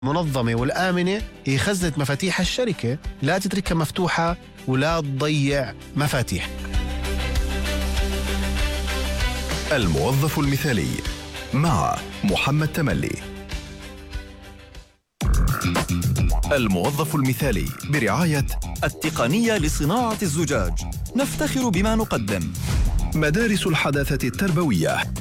المنظمة والآمنة هي خزنة مفاتيح الشركة، لا تتركها مفتوحة ولا تضيع مفاتيح. الموظف المثالي مع محمد تملي. الموظف المثالي برعاية التقنية لصناعة الزجاج، نفتخر بما نقدم. مدارس الحداثة التربوية